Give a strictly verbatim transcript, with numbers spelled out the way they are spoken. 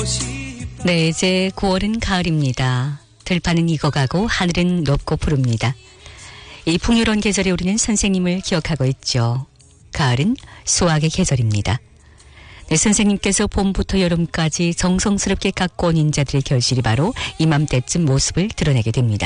네, 이제 구월은 가을입니다. 들판은 익어가고 하늘은 높고 푸릅니다. 이 풍요로운 계절에 우리는 선생님을 기억하고 있죠. 가을은 수학의 계절입니다. 네, 선생님께서 봄부터 여름까지 정성스럽게 갖고 온 인자들의 결실이 바로 이맘때쯤 모습을 드러내게 됩니다.